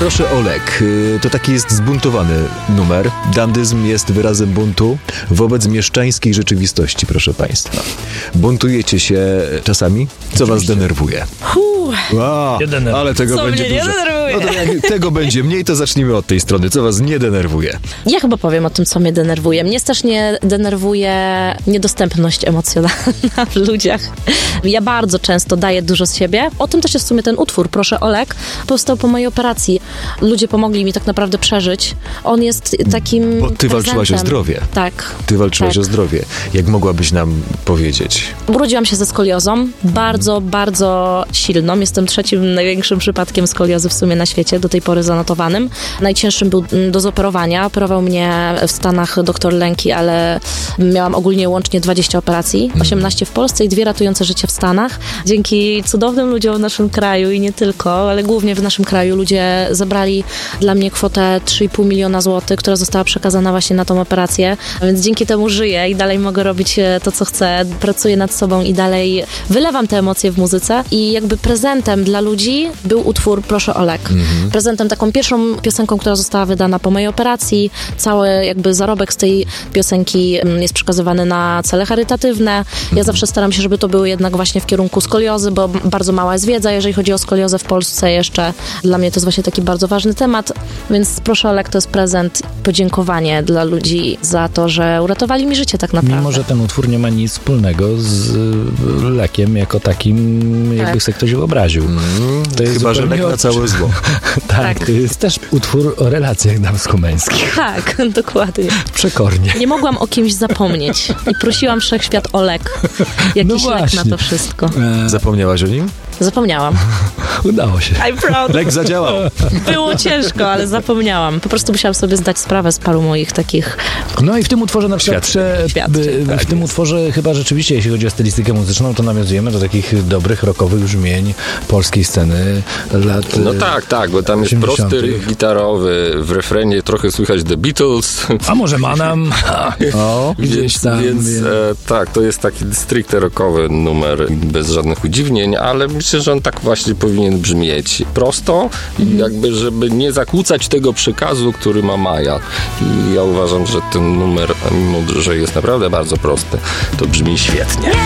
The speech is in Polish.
Proszę Olek, to taki jest zbuntowany numer. Dandyzm jest wyrazem buntu wobec mieszczańskiej rzeczywistości, proszę państwa. Buntujecie się czasami? Co was denerwuje? Ale tego Co będzie mnie nie dużo. denerwuje? No to jak tego będzie mniej, to zacznijmy od tej strony. Co was nie denerwuje? Ja chyba powiem o tym, co mnie denerwuje. Mnie strasznie denerwuje niedostępność emocjonalna w ludziach. Ja bardzo często daję dużo z siebie. O tym też jest w sumie ten utwór, Proszę Olek. Powstał po mojej operacji. Ludzie pomogli mi tak naprawdę przeżyć. On jest takim Bo ty walczyłaś o prezentem. zdrowie. Tak. Ty walczyłaś Tak. o zdrowie. Jak mogłabyś nam powiedzieć? Urodziłam się ze skoliozą. Bardzo, bardzo silną. Jestem trzecim największym przypadkiem skoliozy w sumie na świecie, do tej pory zanotowanym. Najcięższym był do zoperowania. Operował mnie w Stanach doktor Lęki, ale miałam ogólnie łącznie 20 operacji. 18 w Polsce i 2 ratujące życie w Stanach. Dzięki cudownym ludziom w naszym kraju i nie tylko, ale głównie w naszym kraju ludzie zebrali dla mnie kwotę 3,5 miliona złotych, która została przekazana właśnie na tą operację. Więc dzięki temu żyję i dalej mogę robić to, co chcę. Pracuję nad sobą i dalej wylewam te emocje w muzyce. I jakby prezentem dla ludzi był utwór Proszę Olek. Prezentem, taką pierwszą piosenką, która została wydana po mojej operacji. Cały jakby zarobek z tej piosenki jest przekazywany na cele charytatywne. Ja zawsze staram się, żeby to było jednak właśnie w kierunku skoliozy, bo bardzo mała jest wiedza, jeżeli chodzi o skoliozę w Polsce jeszcze. Dla mnie to jest właśnie taki bardzo ważny temat, więc Proszę Olek to jest prezent, podziękowanie dla ludzi za to, że uratowali mi życie tak naprawdę. Mimo, że ten utwór nie ma nic wspólnego z lekiem jako takim, jakby sobie ktoś wyobraził. To jest Chyba, że zupełnie lek na całe zło. Tak, to jest też utwór o relacjach damsko-męskich. Tak, dokładnie. Przekornie. Nie mogłam o kimś zapomnieć i prosiłam wszechświat o lek. Jakiś lek na właśnie. to wszystko. Zapomniałaś o nim? Zapomniałam. Udało się. I'm proud. Lek zadziałał. Było ciężko, ale zapomniałam. Po prostu musiałam sobie zdać sprawę z paru moich takich... No i w tym utworze na przykład w tym utworze chyba rzeczywiście, jeśli chodzi o stylistykę muzyczną, to nawiązujemy do takich dobrych rockowych brzmień polskiej sceny lat No tak, bo tam jest 80. prosty riff gitarowy, w refrenie trochę słychać The Beatles. A może Manam? O, gdzieś tam. Więc tak, to jest taki stricte rockowy numer, bez żadnych udziwnień, ale myślę, że on tak właśnie powinien brzmieć prosto i jakby, żeby nie zakłócać tego przekazu, który ma Maja. I ja uważam, że ten numer, mimo że jest naprawdę bardzo prosty, to brzmi świetnie.